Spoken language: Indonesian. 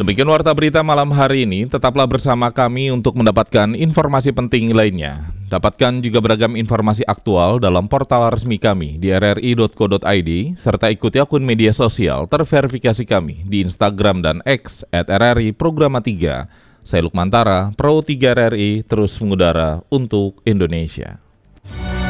Demikian warta berita malam hari ini, tetaplah bersama kami untuk mendapatkan informasi penting lainnya. Dapatkan juga beragam informasi aktual dalam portal resmi kami di rri.co.id, serta ikuti akun media sosial terverifikasi kami di Instagram dan X @RRI Programa 3. Saya Lukmantara, Pro 3 RRI, terus mengudara untuk Indonesia.